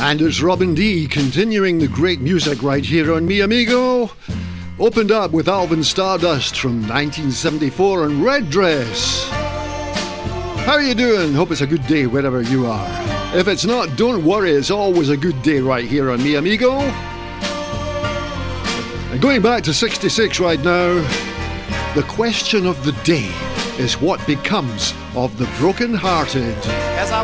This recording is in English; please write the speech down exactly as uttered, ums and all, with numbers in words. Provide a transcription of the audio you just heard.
And it's Robin D continuing the great music right here on Mi Amigo. Opened up with Alvin Stardust from nineteen seventy-four and Red Dress. How are you doing? Hope it's a good day wherever you are. If it's not, don't worry, it's always a good day right here on Mi Amigo. And going back to sixty-six right now, the question of the day is what becomes of the broken-hearted.